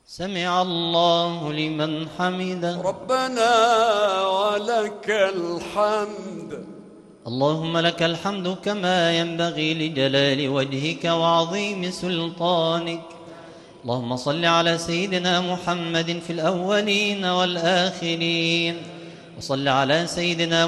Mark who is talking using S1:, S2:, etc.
S1: سمع الله لمن حمده.
S2: ربنا ولك الحمد.
S1: اللهم لك الحمد كما ينبغي لجلال وجهك وعظيم سلطانك. اللهم صل على سيدنا محمد في الأولين والآخرين، وصل على سيدنا